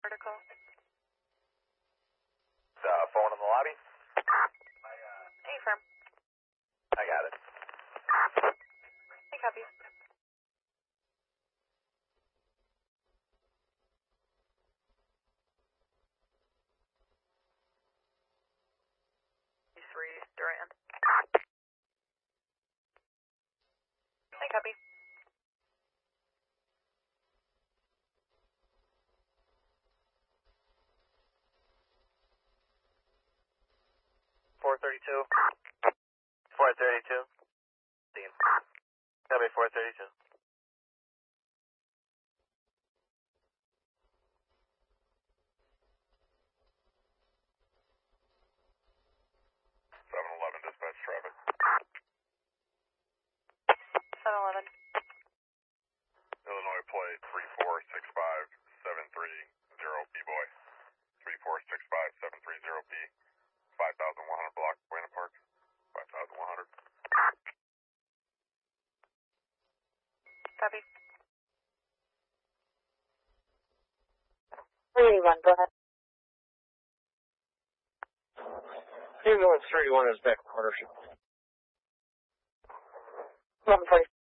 Vertical. Phone in the lobby? Affirm. I got it. I copy. Three Durant. I copy. .432. 432. Copy 432. 711 dispatch traffic. 711. Illinois plate 3465730 B-boy. 3465730 B. 5100 block, Buena Park. 5100. Copy. 381, go ahead. Ambulance 381 is back quarter. 1140.